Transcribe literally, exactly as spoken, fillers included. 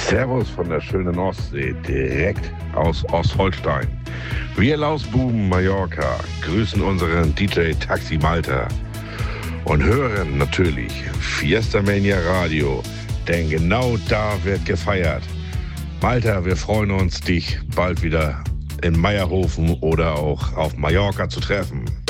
Servus von der schönen Ostsee, direkt aus Ostholstein. Wir Lausbuben Mallorca grüßen unseren D J Taxi Malta und hören natürlich Fiesta Mania Radio, denn genau da wird gefeiert. Malta, wir freuen uns, dich bald wieder in Meierhofen oder auch auf Mallorca zu treffen.